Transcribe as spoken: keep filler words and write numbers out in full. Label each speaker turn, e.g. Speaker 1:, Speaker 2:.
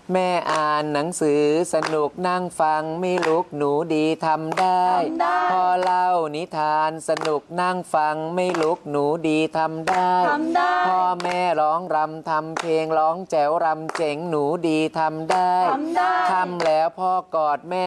Speaker 1: แม่อ่านหนังสือสนุกนั่งฟังไม่ลุกหนูดีทำได้พ่อเล่านิทานสนุกนั่งฟังไม่ลุกหนูดีทำได้พ่อแม่ร้องรำทำเพลงร้องแจ๋วรำเจ๋งหนูดีทำได้ทำแล้วพ่อกอดแม่